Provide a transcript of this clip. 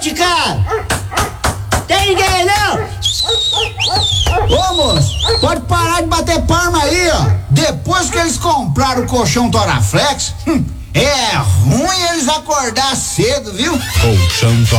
noite, cara! Tem ninguém não? Ô moço, pode parar de bater palma aí, ó. Depois que eles compraram o colchão Toraflex, é ruim eles acordar cedo, viu? Colchão